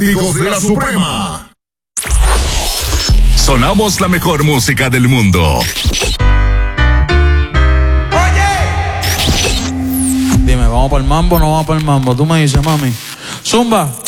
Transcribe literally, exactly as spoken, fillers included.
Hijos de la Suprema. Sonamos la mejor música del mundo. Dime, ¿vamos para el mambo o no vamos para el mambo? Tú me dices, mami. Zumba.